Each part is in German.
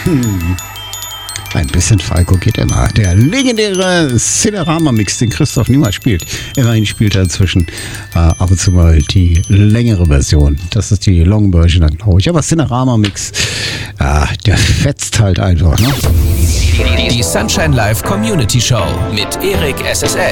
Ein bisschen Falco geht immer. Der legendäre Cinerama-Mix, den Christoph niemals spielt. Immerhin spielt er inzwischen ab und zu mal die längere Version. Das ist die Long Version, glaube ich. Aber Cinerama-Mix, der fetzt halt einfach, ne? Die Sunshine Live Community Show mit Erik SSL.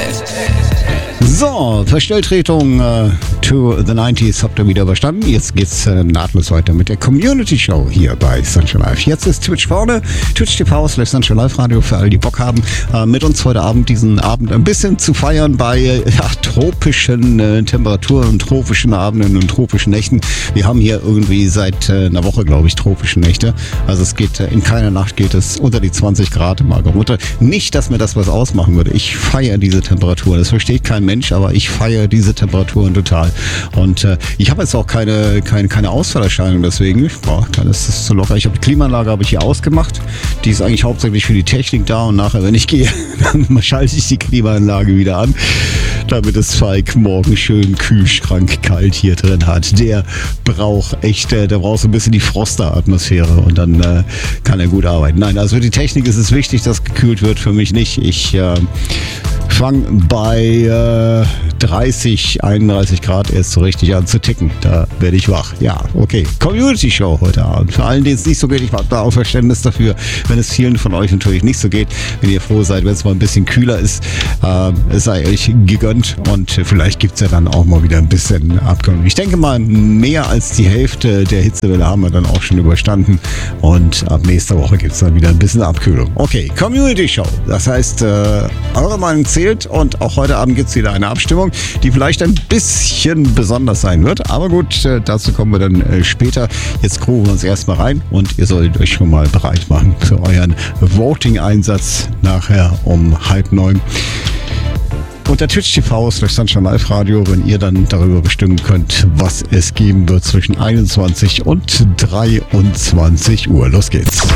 So, Verstelltretung to the 90s habt ihr wieder überstanden. Jetzt geht's nahtlos weiter mit der Community Show hier bei Sunshine Live. Jetzt ist Twitch vorne, Twitch TV/Sunshine Live Radio für alle, die Bock haben, mit uns heute Abend diesen Abend ein bisschen zu feiern bei tropischen Temperaturen und tropischen Abenden und tropischen Nächten. Wir haben hier irgendwie seit einer Woche, glaube ich, tropische Nächte. Also es geht, in keiner Nacht geht es unter die 20 Grad mal runter. Nicht, dass mir das was ausmachen würde. Ich feiere diese Temperaturen. Das versteht kein Mensch, aber ich feiere diese Temperaturen total. Und ich habe jetzt auch keine Ausfallerscheinung deswegen. Das ist so locker. Ich habe die Klimaanlage hier ausgemacht. Die ist eigentlich hauptsächlich für die Technik da und nachher, wenn ich gehe, dann schalte ich die Klimaanlage wieder an, damit es Falk morgen schön Kühlschrank kalt hier drin hat. Der braucht so ein bisschen die Froster-Atmosphäre und dann kann er gut arbeiten. Nein, also für die Technik ist es wichtig, dass gekühlt wird. Für mich nicht. Ich fange bei 30, 31 Grad erst so richtig an zu ticken. Da werde ich wach. Ja, okay. Community Show heute Abend. Für allen, denen es nicht so geht, ich habe da auch Verständnis dafür, wenn es vielen von euch natürlich nicht so geht. Wenn ihr froh seid, wenn es mal ein bisschen kühler ist, es sei euch gegönnt und vielleicht gibt es ja dann auch mal wieder ein bisschen Abkühlung. Ich denke mal, mehr als die Hälfte der Hitzewelle haben wir dann auch schon überstanden und ab nächster Woche gibt es dann wieder ein bisschen Abkühlung. Okay, Community Show. Das heißt, eure Meinung zählt und auch heute Abend gibt es wieder eine Abstimmung, die vielleicht ein bisschen besonders sein wird. Aber gut, dazu kommen wir dann später. Jetzt gruben wir uns erstmal rein und ihr solltet euch schon mal bereit machen für euren Voting-Einsatz nachher um 8:30. Unter Twitch TV/Sunshine Live Radio, wenn ihr dann darüber bestimmen könnt, was es geben wird zwischen 21 und 23 Uhr. Los geht's.